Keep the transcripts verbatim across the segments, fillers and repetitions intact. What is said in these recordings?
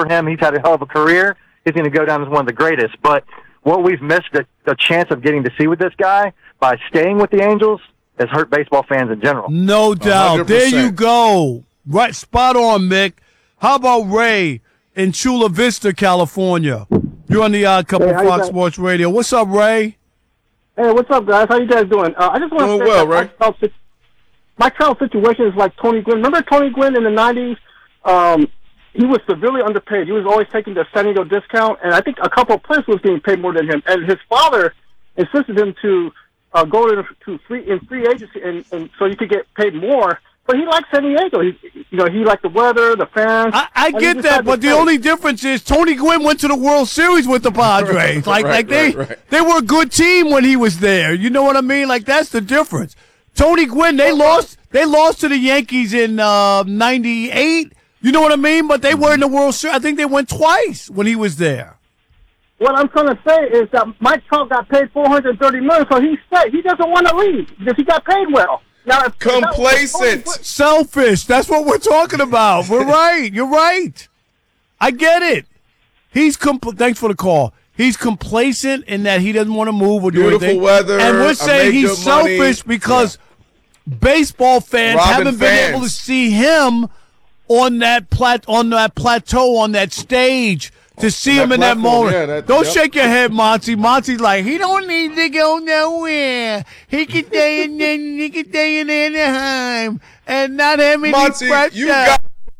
for him. He's had a hell of a career. He's going to go down as one of the greatest. But what we've missed the, the chance of getting to see with this guy by staying with the Angels has hurt baseball fans in general. No doubt. one hundred percent. There you go. Right, spot on, Mick. How about Ray in Chula Vista, California? You're on the Odd Couple hey, Fox Sports Radio. What's up, Ray? Hey, what's up, guys? How you guys doing? Uh, I just want to say well, that my, current, my current situation is like Tony Gwynn. Remember Tony Gwynn in the nineties? Um, he was severely underpaid. He was always taking the San Diego discount, and I think a couple of players was getting paid more than him. And his father insisted him to uh, go to, to free in free agency, and, and so you could get paid more. But he likes San Diego. He, you know, he liked the weather, the fans. I, I get that, but the play. only difference is Tony Gwynn went to the World Series with the Padres. Like, right, like they, right, right. they were a good team when he was there. You know what I mean? Like, that's the difference. Tony Gwynn, they lost. They lost to the Yankees in uh, ninety-eight. You know what I mean? But they were in the World Series. I think they went twice when he was there. What I'm trying to say is that Mike Trout got paid four hundred thirty million dollars, so he said he doesn't want to leave because he got paid well. Now, if, complacent, if selfish. That's what we're talking about. We're right. You're right. I get it. He's compl- Thanks for the call. He's complacent in that he doesn't want to move or do Beautiful anything. weather, and we're saying he's selfish money. because yeah. baseball fans Robin haven't been fans. able to see him on that plat on that plateau on that stage. To see that him in that moment. Yeah, that, don't yep. shake your head, Monty. Monty's like, he don't need to go nowhere. He can stay in he can stay in Anaheim and not have any Monty, pressure. You got-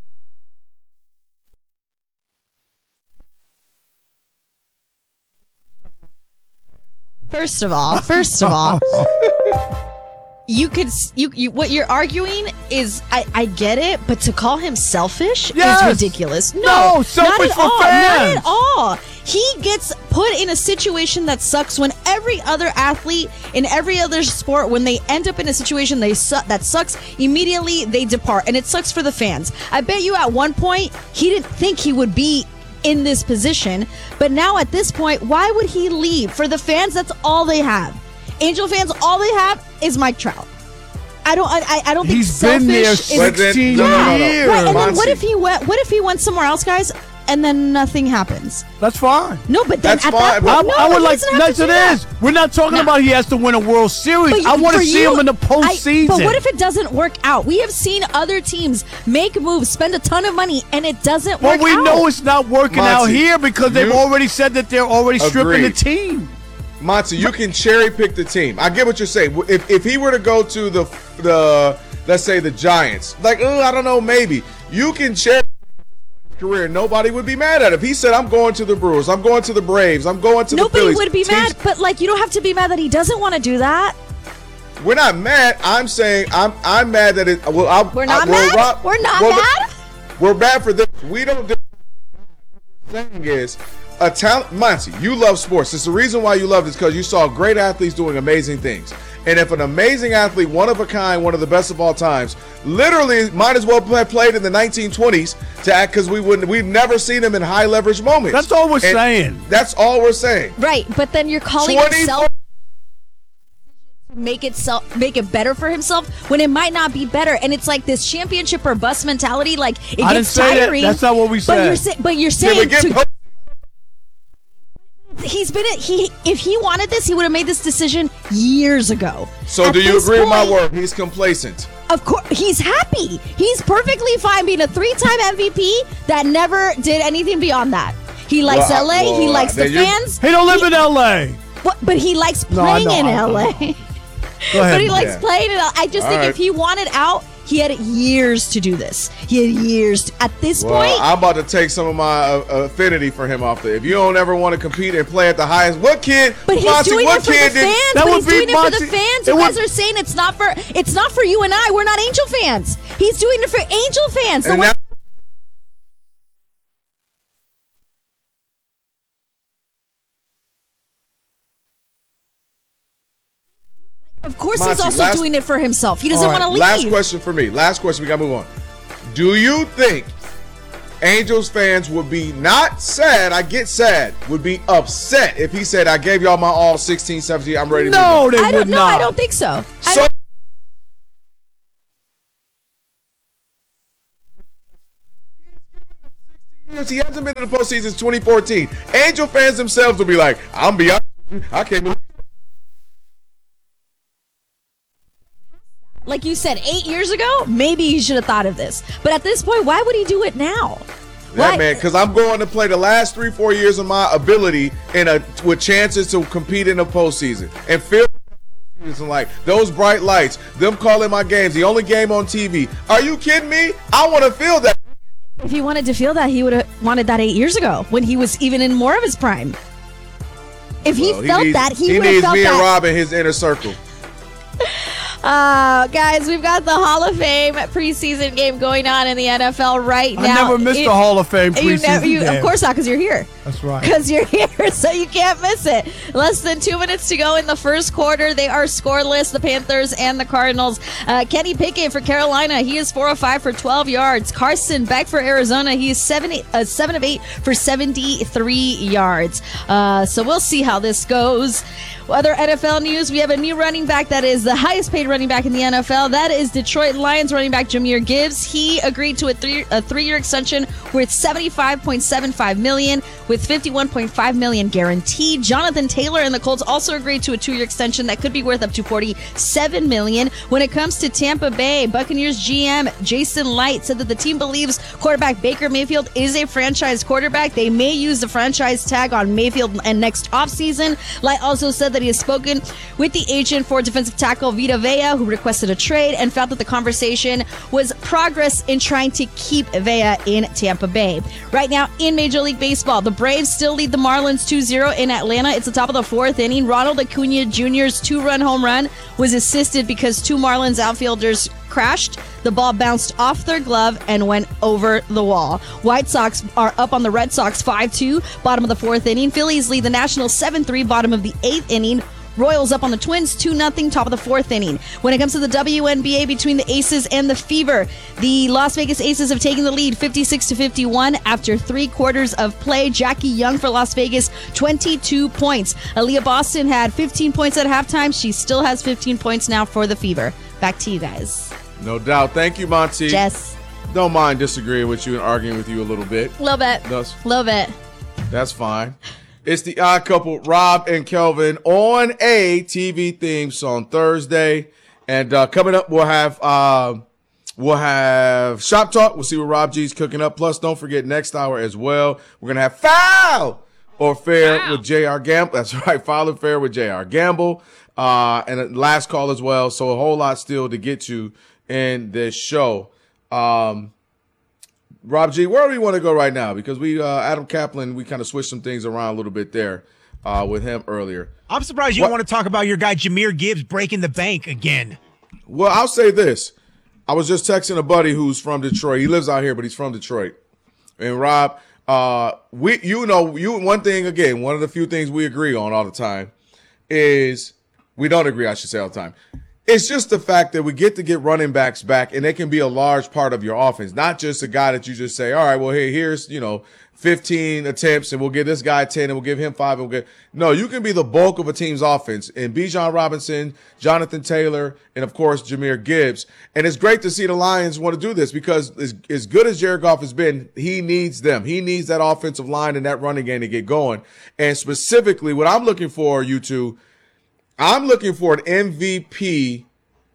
First of all, first of all, you could you, you what you're arguing is I, I get it, but to call him selfish yes. is ridiculous. No, no selfish not at for all. fans. Not at all. He gets put in a situation that sucks when every other athlete in every other sport, when they end up in a situation they su- that sucks, immediately they depart, and it sucks for the fans. I bet you at one point he didn't think he would be in this position, but now at this point, why would he leave? For the fans, that's all they have. Angel fans, all they have is Mike Trout. I don't. I, I don't think he's selfish been there is sixteen no, no, no, no. years. Right, and then Monty. what if he went? What if he went somewhere else, guys? And then nothing happens. That's fine. No, but then That's at fine, that but- point, no, I would he like. doesn't have Yes, to it do that. is. We're not talking No. about he has to win a World Series. But I want to for see you, him in the I- postseason. But what if it doesn't work out? We have seen other teams make moves, spend a ton of money, and it doesn't well, work we out. know it's not working Monty, out here because they've you- already said that they're already stripping the Agreed. team. Monty, you can cherry pick the team. I get what you're saying. If if he were to go to the the let's say the Giants, like oh, I don't know, maybe you can cherry pick his career. Nobody would be mad at him. He said, "I'm going to the Brewers. I'm going to the Braves. I'm going to Nobody the Phillies." would be Teams- mad, but like you don't have to be mad that he doesn't want to do that. We're not mad. I'm saying I'm I'm mad that it. Well, I, We're not I, well, mad. Rob- We're not well, mad. We're bad for this. We don't do. What we're saying is, a talent, Monty. You love sports. It's the reason why you love it is because you saw great athletes doing amazing things. And if an amazing athlete, one of a kind, one of the best of all times, literally might as well have played in the nineteen twenties to act because we wouldn't. We've never seen him in high leverage moments. That's all we're And saying. That's all we're saying. Right, but then you're calling twenty himself make it self make it better for himself when it might not be better, and it's like this championship or bust mentality. Like it I didn't gets say that. tiring. That's not what we But said. you're sa- but you're Can we saying get to, po- he's been a, he if he wanted this, he would have made this decision years ago. So At do you this agree with my point, word? He's complacent. Of course, he's happy. He's perfectly fine being a three-time M V P that never did anything beyond that. He likes Well, L A. well, he likes the then you- fans. He don't live in L A. But, but he likes No, I playing know, in I know. L A. Go ahead. But he likes Yeah. playing in L A. I just All think right. if he wanted out, he had years to do this. He had years. To, at this Well, point, I'm about to take some of my uh, affinity for him off there. If you don't ever want to compete and play at the highest, what kid? but he's Monty, doing what it for kid the did- fans. That But would he's be doing it for the Monty- fans. it You would- guys are saying it's not for it's not for you and I. We're not Angel fans. He's doing it for Angel fans. So And what? that- Of course, Monty, he's also last- doing it for himself. He doesn't All right, want to leave. Last question for me. Last question. We got to move on. Do you think Angels fans would be not sad, I get sad, would be upset if he said, I gave y'all my all sixteen, seventeen, I'm ready to No, move they I would don't know. not. I don't think so. I So don't, years. He hasn't been in the postseason since twenty fourteen. Angel fans themselves will be like, I'm beyond. I can't believe. Like you said, eight years ago, maybe he should have thought of this. But at this point, why would he do it now? Yeah, Why? man, because I'm going to play the last three, four years of my ability in a with chances to compete in the postseason and feel and like those bright lights, them calling my games, the only game on T V. Are you kidding me? I want to feel that. If he wanted to feel that, he would have wanted that eight years ago when he was even in more of his prime. If he Well, felt needs, that, he, he would have needs felt me that. and Rob in his inner circle. Uh, guys, we've got the Hall of Fame preseason game going on in the N F L right I now. never missed It- the Hall of Fame you preseason never, you, game. Of course not, because you're here. That's right. Because you're here, so you can't miss it. Less than two minutes to go in the first quarter. They are scoreless, the Panthers and the Cardinals. Uh, Kenny Pickett for Carolina, he is four of five for twelve yards. Carson Beck for Arizona, he is seven, uh, seven of eight for seventy-three yards. Uh, so we'll see how this goes. Other N F L news, we have a new running back that is the highest paid running back in the N F L. That is Detroit Lions running back Jahmyr Gibbs. He agreed to a three a three-year extension worth seventy-five point seven five million dollars with fifty-one point five million dollars guaranteed. Jonathan Taylor and the Colts also agreed to a two-year extension that could be worth up to forty-seven million dollars. When it comes to Tampa Bay, Buccaneers G M Jason Light said that the team believes quarterback Baker Mayfield is a franchise quarterback. They may use the franchise tag on Mayfield and next offseason. Light also said that he has spoken with the agent for defensive tackle Vita Vea, who requested a trade and felt that the conversation was progress in trying to keep Vea in Tampa Bay. Right now in Major League Baseball, the Braves still lead the Marlins two zero in Atlanta. It's the top of the fourth inning. Ronald Acuna Junior's two-run home run was assisted because two Marlins outfielders crashed. The ball bounced off their glove and went over the wall. White Sox are up on the Red Sox five two, bottom of the fourth inning. Phillies lead the Nationals seven three, bottom of the eighth inning. Royals up on the Twins two nothing, top of the fourth inning. When it comes to the W N B A between the Aces and the Fever, the Las Vegas Aces have taken the lead fifty-six to fifty-one after three quarters of play. Jackie Young for Las Vegas, twenty-two points. Aaliyah Boston had fifteen points at halftime. She still has fifteen points now for the Fever. Back to you guys. No doubt. Thank you, Monty. Jess. Don't mind disagreeing with you and arguing with you a little bit. Little bit. That's, Little bit. that's fine. It's the Odd Couple, Rob and Kelvin, on a T V theme song Thursday. And uh, coming up, we'll have uh, we'll have Shop Talk. We'll see what Rob G's cooking up. Plus, don't forget next hour as well. We're gonna have Foul or Fair wow. with J R Gamble. That's right, Foul or Fair with J R Gamble. Uh, and a last call as well. So a whole lot still to get to in this show. Um, Rob G, where do we want to go right now? Because we, uh, Adam Kaplan, we kind of switched some things around a little bit there uh, with him earlier. I'm surprised you what? don't want to talk about your guy Jahmyr Gibbs breaking the bank again. Well, I'll say this. I was just texting a buddy who's from Detroit. He lives out here, but he's from Detroit. And Rob, uh, we, you know, you one thing again, one of the few things we agree on all the time is we don't agree, I should say all the time. It's just the fact that we get to get running backs back, and they can be a large part of your offense, not just a guy that you just say, all right, well, hey, here's, you know, fifteen attempts, and we'll give this guy ten, and we'll give him five, and we'll get. No, you can be the bulk of a team's offense. And Bijan Robinson, Jonathan Taylor, and, of course, Jahmyr Gibbs. And it's great to see the Lions want to do this because as, as good as Jared Goff has been, he needs them. He needs that offensive line and that running game to get going. And specifically, what I'm looking for, you two, I'm looking for an M V P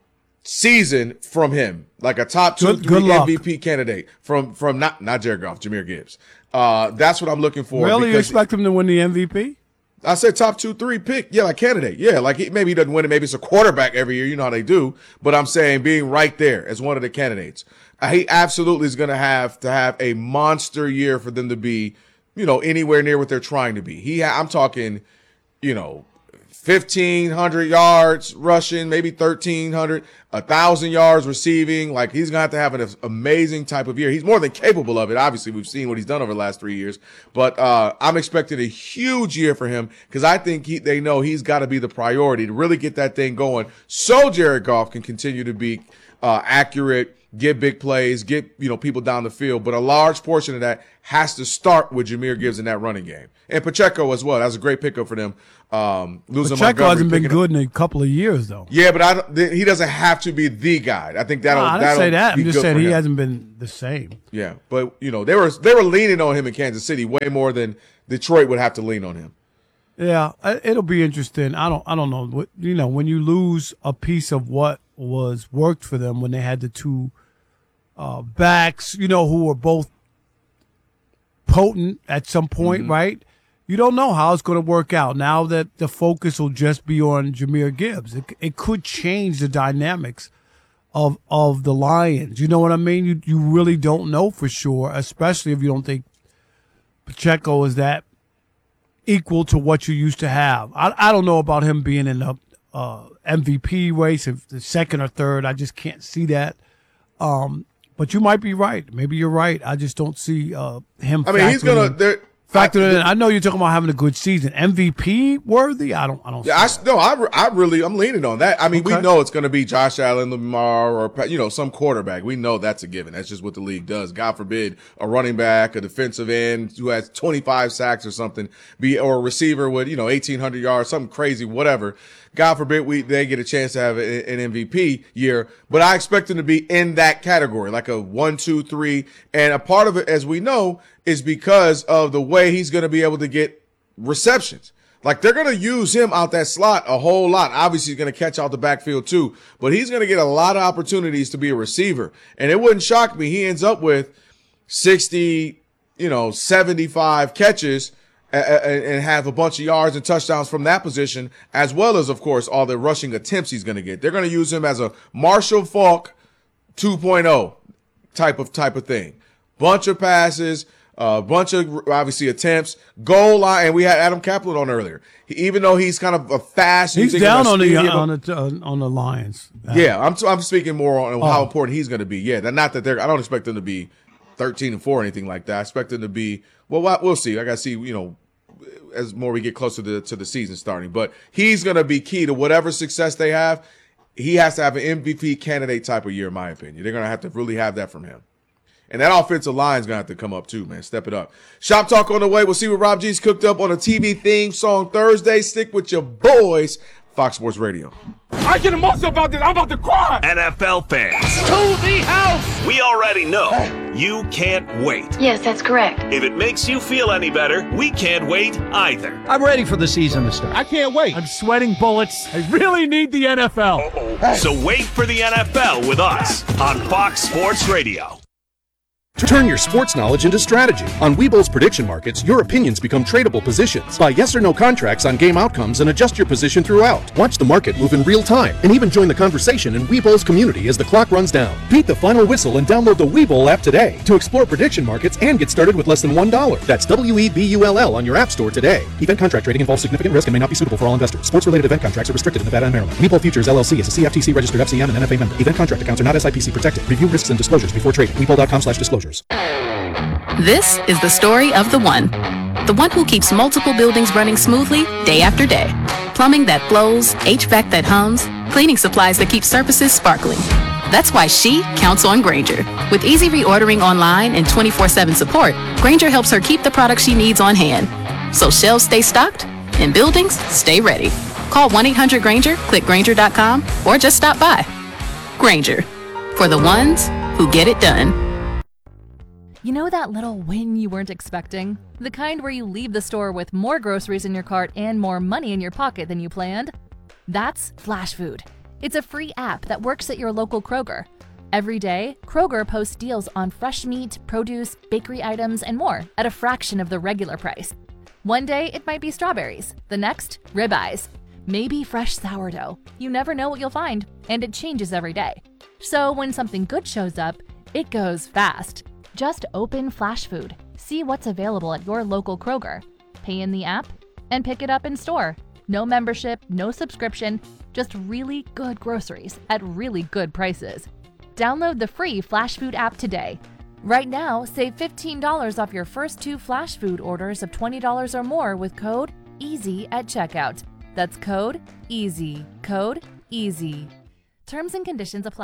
season from him, like a top two, Good- three good luck. M V P candidate from from not not Jared Goff, Jahmyr Gibbs. Uh, that's what I'm looking for. Really, you because expect him to win the M V P? I said top two, three pick. Yeah, like candidate. Yeah, like he, maybe he doesn't win it. Maybe it's a quarterback every year. You know how they do. But I'm saying being right there as one of the candidates. Uh, he absolutely is going to have to have a monster year for them to be, you know, anywhere near what they're trying to be. He, ha- I'm talking, you know, fifteen hundred yards rushing, maybe thirteen hundred, one thousand yards receiving. Like, he's going to have to have an amazing type of year. He's more than capable of it. Obviously, we've seen what he's done over the last three years. But uh, I'm expecting a huge year for him because I think he, they know he's got to be the priority to really get that thing going so Jared Goff can continue to be uh, accurate get big plays, get, you know, people down the field. But a large portion of that has to start with Jahmyr Gibbs in that running game. And Pacheco as well. That was a great pickup for them. Um, losing Pacheco Montgomery, hasn't been picking good up. in a couple of years, though. Yeah, but I don't, th- he doesn't have to be the guy. I think that'll. No, I didn't that'll say that. be I'm just good saying for he him. hasn't been the same. Yeah, but you know they were they were leaning on him in Kansas City way more than Detroit would have to lean on him. Yeah, I- it'll be interesting. I don't, I don't know. What, you know, when you lose a piece of what was worked for them when they had the two uh, backs, you know, who were both potent at some point, Mm-hmm. right? You don't know how it's going to work out. Now that the focus will just be on Jahmyr Gibbs, it, it could change the dynamics of of the Lions. You know what I mean? You you really don't know for sure, especially if you don't think Pacheco is that equal to what you used to have. I I don't know about him being in the uh, M V P race, if the second or third. I just can't see that. Um, but you might be right. Maybe you're right. I just don't see uh, him. I mean, he's gonna. in. There, Factor I, in. I know you're talking about having a good season. M V P worthy? I don't. I don't. Yeah, I no, I, re- I really, I'm leaning on that. I mean, Okay. we know it's going to be Josh Allen, Lamar, or you know, some quarterback. We know that's a given. That's just what the league does. God forbid a running back, a defensive end who has twenty-five sacks or something, be or a receiver with you know eighteen hundred yards, something crazy, whatever. God forbid we they get a chance to have a, an M V P year, but I expect him to be in that category, like a one, two, three, and a part of it, as we know, is because of the way he's going to be able to get receptions. Like they're going to use him out that slot a whole lot. Obviously, he's going to catch out the backfield too, but he's going to get a lot of opportunities to be a receiver. And it wouldn't shock me. He ends up with sixty, you know, seventy-five catches and, and have a bunch of yards and touchdowns from that position, as well as, of course, all the rushing attempts he's going to get. They're going to use him as a Marshall Faulk two point oh type of type of thing. Bunch of passes. A uh, bunch of, obviously, attempts, goal line, and we had Adam Kaplan on earlier. He, even though he's kind of a fast, He's you think down of a on the speedy- on the on, on the Lions. Yeah, I'm I'm speaking more on how Oh. important he's going to be. Yeah, not that they're. I don't expect them to be thirteen and four or anything like that. I expect them to be. Well, we'll see. I got to see. You know, as more we get closer to to the season starting, but he's going to be key to whatever success they have. He has to have an M V P candidate type of year, in my opinion. They're going to have to really have that from him. And that offensive line's going to have to come up too, man. Step it up. Shop Talk on the way. We'll see what Rob G's cooked up on a T V theme song Thursday. Stick with your boys, Fox Sports Radio. I get emotional about this. I'm about to cry. N F L fans, To the house. we already know you can't wait. Yes, that's correct. If it makes you feel any better, we can't wait either. I'm ready for the season to start. I can't wait. I'm sweating bullets. I really need the N F L. So wait for the N F L with us on Fox Sports Radio. Turn your sports knowledge into strategy. On Webull's prediction markets, your opinions become tradable positions. Buy yes or no contracts on game outcomes and adjust your position throughout. Watch the market move in real time and even join the conversation in Webull's community as the clock runs down. Beat the final whistle and download the Webull app today to explore prediction markets and get started with less than one dollar. That's W E B U L L on your app store today. Event contract trading involves significant risk and may not be suitable for all investors. Sports-related event contracts are restricted in Nevada and Maryland. Webull Futures L L C is a C F T C-registered F C M and N F A member. Event contract accounts are not S I P C protected. Review risks and disclosures before trading. Webull dot com slash disclosures. This is the story of the one. The one who keeps multiple buildings running smoothly day after day. Plumbing that flows, H V A C that hums, cleaning supplies that keep surfaces sparkling. That's why she counts on Grainger. With easy reordering online and twenty-four seven support, Grainger helps her keep the products she needs on hand. So shelves stay stocked and buildings stay ready. Call one eight hundred Grainger, click Grainger dot com, or just stop by. Grainger, for the ones who get it done. You know that little win you weren't expecting? The kind where you leave the store with more groceries in your cart and more money in your pocket than you planned? That's Flash Food. It's a free app that works at your local Kroger. Every day, Kroger posts deals on fresh meat, produce, bakery items, and more at a fraction of the regular price. One day, it might be strawberries. The next, ribeyes. Maybe fresh sourdough. You never know what you'll find, and it changes every day. So when something good shows up, it goes fast. Just open Flash Food, see what's available at your local Kroger, pay in the app, and pick it up in store. No membership, no subscription, just really good groceries at really good prices. Download the free Flash Food app today. Right now, save fifteen dollars off your first two Flash Food orders of twenty dollars or more with code EASY at checkout. That's code EASY. Code EASY. Terms and conditions apply.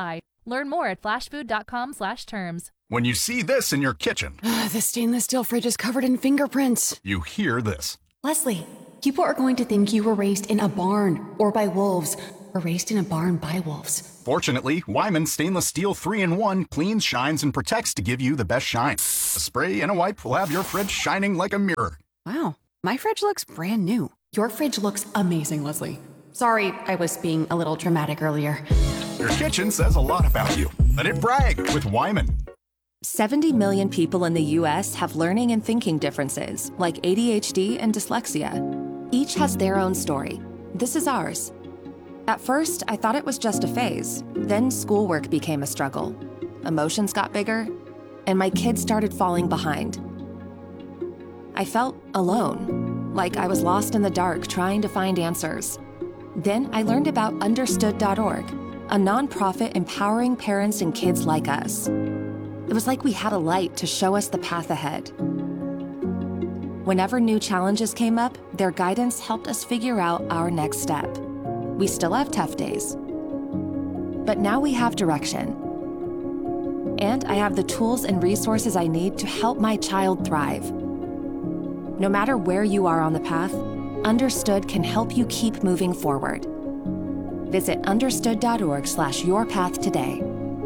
Learn more at flashfood.com slash terms. When you see this in your kitchen, The stainless steel fridge is covered in fingerprints. you hear this. Leslie, people are going to think you were raised in a barn or by wolves or raised in a barn by wolves. Fortunately, Wyman Stainless Steel three in one cleans, shines, and protects to give you the best shine. A spray and a wipe will have your fridge shining like a mirror. Wow, my fridge looks brand new. Your fridge looks amazing, Leslie. Sorry, I was being a little dramatic earlier. Your kitchen says a lot about you. Let it brag with Wyman. seventy million people in the U S have learning and thinking differences, like A D H D and dyslexia. Each has their own story. This is ours. At first, I thought it was just a phase. Then schoolwork became a struggle. Emotions got bigger, and my kids started falling behind. I felt alone, like I was lost in the dark trying to find answers. Then I learned about understood dot org, a nonprofit empowering parents and kids like us. It was like we had a light to show us the path ahead. Whenever new challenges came up, their guidance helped us figure out our next step. We still have tough days, but now we have direction. And I have the tools and resources I need to help my child thrive. No matter where you are on the path, Understood can help you keep moving forward. Visit understood.org slash your path today.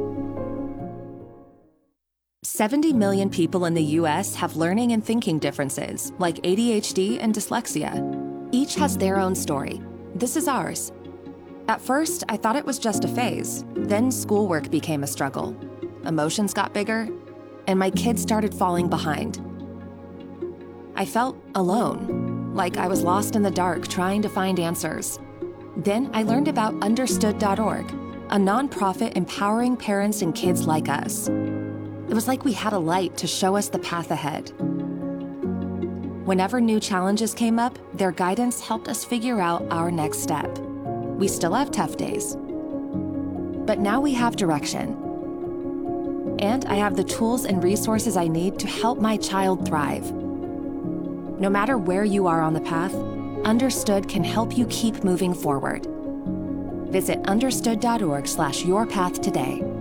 seventy million people in the U S have learning and thinking differences, like A D H D and dyslexia. Each has their own story. This is ours. At first, I thought it was just a phase. Then schoolwork became a struggle. Emotions got bigger, and my kids started falling behind. I felt alone, like I was lost in the dark trying to find answers. Then I learned about understood dot org, a nonprofit empowering parents and kids like us. It was like we had a light to show us the path ahead. Whenever new challenges came up, their guidance helped us figure out our next step. We still have tough days, but now we have direction. And I have the tools and resources I need to help my child thrive. No matter where you are on the path, Understood can help you keep moving forward. Visit understood.org slash your path today.